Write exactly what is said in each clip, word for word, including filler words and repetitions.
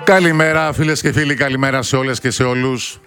Καλημέρα φίλες και φίλοι, καλημέρα σε όλες και σε όλους.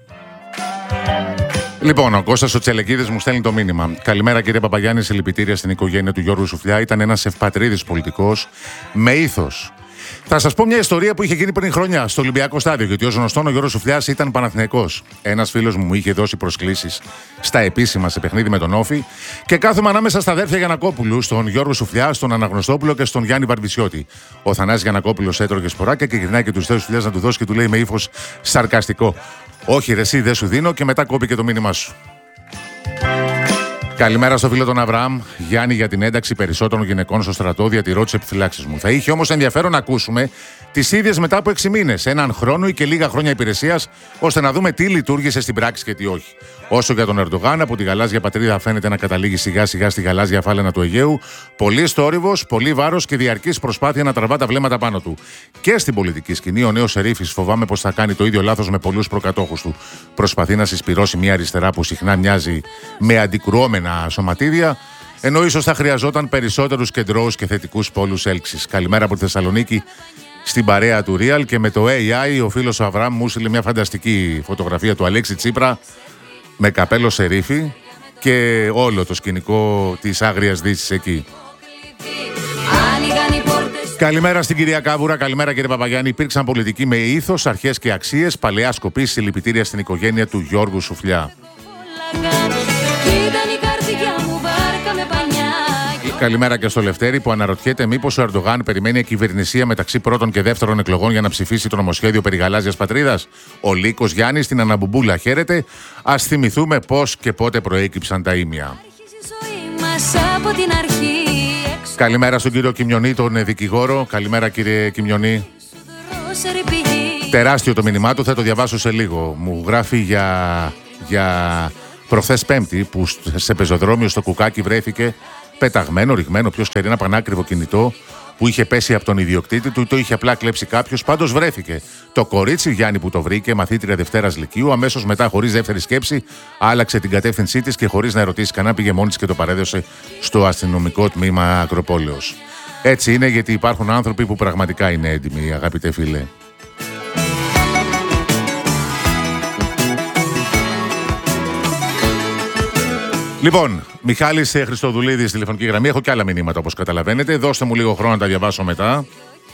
Λοιπόν, ο Κώστας ο Τσελεκίδης μου στέλνει το μήνυμα. Καλημέρα κύριε Παπαγιάννη, συλληπιτήρια στην οικογένεια του Γιώργου Σουφλιά. Ήταν ένας ευπατρίδης πολιτικός με ήθος. Θα σας πω μια ιστορία που είχε γίνει πριν χρόνια στο Ολυμπιακό Στάδιο. Γιατί ως γνωστόν ο Γιώργος Σουφλιάς ήταν Παναθηναϊκός. Ένας φίλος μου μου είχε δώσει προσκλήσεις στα επίσημα σε παιχνίδι με τον Όφη και κάθομαι ανάμεσα στα αδέρφια Γιαννακόπουλου, στον Γιώργο Σουφλιά, στον Αναγνωστόπουλο και στον Γιάννη Βαρβισιώτη. Ο Θανάσης Γιαννακόπουλος έτρωγε σποράκια και γυρνάει και του Θεού Σουφλιάς να του δώσει και του λέει με ύφος σαρκαστικό: όχι, ρε, εσύ δεν σου δίνω, και μετά κόπηκε το μήνυμά σου. Καλημέρα στο φίλο τον Αβραάμ. Γιάννη, για την ένταξη περισσότερων γυναικών στο στρατό διατηρώ τις επιφυλάξεις μου. Θα είχε όμως ενδιαφέρον να ακούσουμε τις ίδιες μετά από έξι μήνες, έναν χρόνο ή και λίγα χρόνια υπηρεσίας, ώστε να δούμε τι λειτουργήσε στην πράξη και τι όχι. Όσο για τον Ερντογάν, από τη γαλάζια πατρίδα φαίνεται να καταλήγει σιγά σιγά στη γαλάζια φάλαινα του Αιγαίου. Πολύ θόρυβος, πολύ βάρος και διαρκής προσπάθεια να τραβά τα βλέμματα πάνω του. Και στην πολιτική σκηνή, ο νέος Σερίφης φοβάμαι πως θα κάνει το ίδιο λάθος με πολλούς προκατόχους του. Προσπαθεί να συσπυρώσει μια αριστερά που συχνά μοιάζει με αντικρουόμενα σωματίδια, ενώ ίσως θα χρειαζόταν περισσότερους κεντρώους και θετικούς πόλους έλξης. Καλημέρα από τη Θεσσαλονίκη, στην παρέα του Real, και με το έι άι ο φίλος ο Αβραάμ μου στείλε μια φανταστική φωτογραφία του Αλέξη Τσίπρα με καπέλο Σερίφη και όλο το σκηνικό της Άγριας Δύσης εκεί. Καλημέρα στην κυρία Κάβουρα, καλημέρα κύριε Παπαγιάννη. Υπήρξαν πολιτικοί με ήθος, αρχές και αξίες, παλαιά σκοπή, συλληπιτήρια στην οικογένεια του Γιώργου Σουφλιά. Καλημέρα και στο Λευτέρη που αναρωτιέται μήπως ο Ερντογάν περιμένει εκυβερνησία μεταξύ πρώτων και δεύτερων εκλογών για να ψηφίσει το νομοσχέδιο περί γαλάζιας πατρίδας. Ο Λύκος Γιάννης στην Αναμπουμπούλα χαίρεται. Ας θυμηθούμε πώς και πότε προέκυψαν τα ήμια. Καλημέρα στον κύριο Κιμιονή, τον δικηγόρο. Καλημέρα κύριε Κιμιονή. Τεράστιο το μήνυμά του, θα το διαβάσω σε λίγο. Μου γράφει για, για προχθές Πέμπτη που σε πεζοδρόμιο στο Κουκάκι βρέθηκε πεταγμένο, ρηγμένο, ποιος ξέρει, ένα πανάκριβο κινητό που είχε πέσει από τον ιδιοκτήτη του ή το είχε απλά κλέψει κάποιος. Πάντως βρέθηκε. Το κορίτσι Γιάννη που το βρήκε, μαθήτρια Δευτέρας Λυκείου, αμέσως μετά, χωρίς δεύτερη σκέψη, άλλαξε την κατεύθυνσή της και χωρίς να ερωτήσει κανένα, πήγε μόνη της και το παρέδωσε στο αστυνομικό τμήμα Ακροπόλεως. Έτσι είναι, γιατί υπάρχουν άνθρωποι που πραγματικά είναι έντιμοι, αγαπητέ φίλε. Λοιπόν, Μιχάλης Χριστοδουλίδης, τηλεφωνική γραμμή. Έχω και άλλα μηνύματα όπως καταλαβαίνετε. Δώστε μου λίγο χρόνο να τα διαβάσω μετά.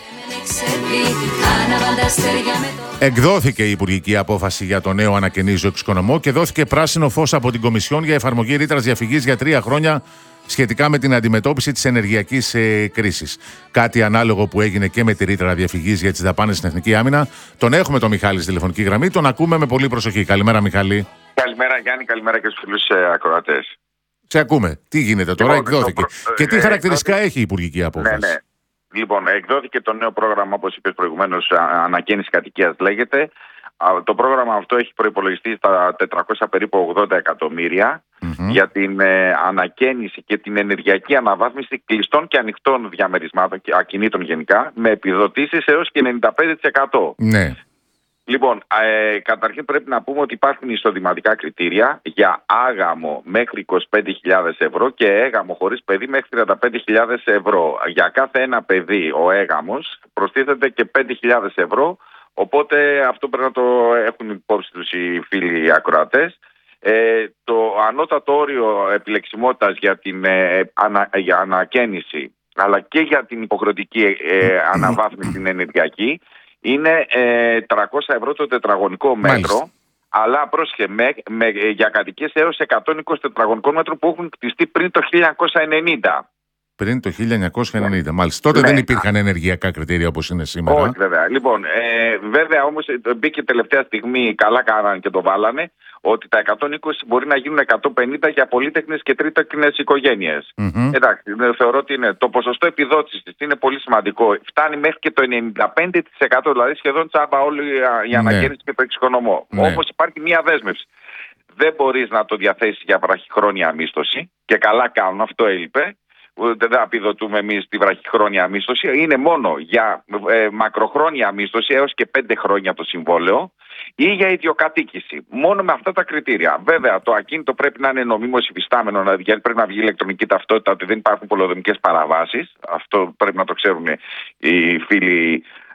Εκδόθηκε η υπουργική απόφαση για το νέο ανακαινίζο εξοικονομό και δόθηκε πράσινο φως από την Κομισιόν για εφαρμογή ρήτρας διαφυγής για τρία χρόνια σχετικά με την αντιμετώπιση της ενεργειακής ε, κρίσης. Κάτι ανάλογο που έγινε και με τη ρήτρα διαφυγής για τις δαπάνες στην Εθνική Άμυνα. Τον έχουμε τον Μιχάλη στη τηλεφωνική γραμμή. Τον ακούμε με πολύ προσοχή. Καλημέρα, Μιχάλη. Καλημέρα Γιάννη, καλημέρα και στους φίλους ε, ακροατές. Σε ακούμε. Τι γίνεται τώρα, λοιπόν, εκδόθηκε. Προ... Και τι ε, χαρακτηριστικά εκδόθηκε... έχει η υπουργική απόφαση. Ναι, ναι. Λοιπόν, εκδόθηκε το νέο πρόγραμμα, όπως είπες προηγουμένως, ανακαίνιση κατοικίας λέγεται. Το πρόγραμμα αυτό έχει προϋπολογιστεί στα τετρακόσια περίπου ογδόντα εκατομμύρια mm-hmm. για την ε, ανακαίνιση και την ενεργειακή αναβάθμιση κλειστών και ανοιχτών διαμερισμάτων και ακινήτων γενικά, με επιδοτήσεις έως και ενενήντα πέντε τοις εκατό. Ναι. Λοιπόν, ε, καταρχήν πρέπει να πούμε ότι υπάρχουν εισοδηματικά κριτήρια για άγαμο μέχρι είκοσι πέντε χιλιάδες ευρώ και έγαμο χωρίς παιδί μέχρι τριάντα πέντε χιλιάδες ευρώ. Για κάθε ένα παιδί ο έγαμος προστίθεται και πέντε χιλιάδες ευρώ, οπότε αυτό πρέπει να το έχουν υπόψη τους οι φίλοι ακροατές. Ε, το ανώτατο όριο επιλεξιμότητας για την ε, ανα, για ανακαίνιση αλλά και για την υποχρεωτική ε, αναβάθμιση την ενεργειακή είναι ε, τριακόσια ευρώ το τετραγωνικό μέτρο. Μάλιστα. Αλλά πρόσχε, με, με, για κατοικίες έως εκατόν είκοσι τετραγωνικών μέτρων που έχουν κτιστεί πριν το χίλια εννιακόσια ενενήντα. Πριν το χίλια εννιακόσια ενενήντα, μάλιστα. Τότε ναι. Δεν υπήρχαν ενεργειακά κριτήρια όπως είναι σήμερα. Όχι, βέβαια. Λοιπόν, ε, βέβαια όμως μπήκε τελευταία στιγμή, καλά κάνανε και το βάλανε, ότι τα εκατόν είκοσι μπορεί να γίνουν εκατόν πενήντα για πολύτεκνες και τρίτεκνες οικογένειες. Mm-hmm. Εντάξει, θεωρώ ότι είναι. Το ποσοστό επιδότησης είναι πολύ σημαντικό. Φτάνει μέχρι και το ενενήντα πέντε τοις εκατό, δηλαδή σχεδόν τσάμπα όλη η ανακαίνιση ναι. και το εξοικονομό. Ναι. Όμως υπάρχει μια δέσμευση. Δεν μπορείς να το διαθέσεις για βραχυχρόνια μίσθωση και καλά κάνουν, αυτό έλειπε. Δεν θα επιδοτούμε εμείς τη βραχυχρόνια μίσθωση. Είναι μόνο για ε, μακροχρόνια μίσθωση έως και πέντε χρόνια το συμβόλαιο ή για ιδιοκατοίκηση. Μόνο με αυτά τα κριτήρια. Βέβαια, το ακίνητο πρέπει να είναι νομίμως υφιστάμενο, δηλαδή πρέπει να βγει ηλεκτρονική ταυτότητα, ότι δεν υπάρχουν πολεοδομικές παραβάσεις. Αυτό πρέπει να το ξέρουν οι φίλοι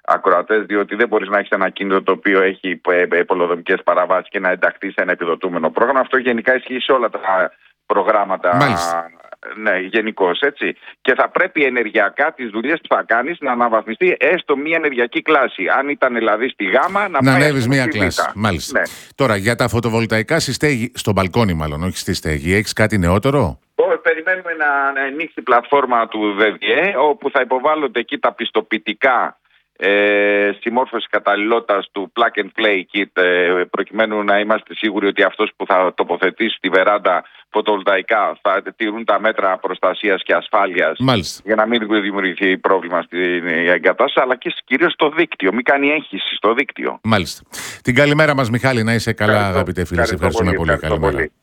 ακροατές, διότι δεν μπορείς να έχεις ένα κίνητο το οποίο έχει πολεοδομικές παραβάσεις και να ενταχθεί σε ένα επιδοτούμενο πρόγραμμα. Αυτό γενικά ισχύει σε όλα τα προγράμματα. Μάλιστα. Ναι, γενικώς, έτσι. Και θα πρέπει ενεργειακά τις δουλειές που θα κάνεις να αναβαθμιστεί έστω μία ενεργειακή κλάση. Αν ήταν δηλαδή στη γάμα, να, να πάει ανέβεις μία στη κλάση. Β. Μάλιστα. Ναι. Τώρα, για τα φωτοβολταϊκά στη στέγη, στο μπαλκόνι μάλλον, όχι στη στέγη, έχεις κάτι νεότερο? Περιμένουμε να, να ανοίξει η πλατφόρμα του ΔΔΕ, όπου θα υποβάλλονται εκεί τα πιστοποιητικά ε, συμμόρφωση καταλληλότητας του plug and play kit, ε, προκειμένου να είμαστε σίγουροι ότι αυτός που θα τοποθετήσει στη βεράντα φωτοβολταϊκά θα τηρούν τα μέτρα προστασίας και ασφάλειας. Μάλιστα. Για να μην δημιουργηθεί πρόβλημα στην εγκατάσταση, αλλά και κυρίως στο δίκτυο. Μην κάνει έγχυση στο δίκτυο. Μάλιστα. Την καλημέρα μας, Μιχάλη, να είσαι καλά, αγαπητέ φίλε. Σε ευχαριστούμε πολύ. Καλημέρα.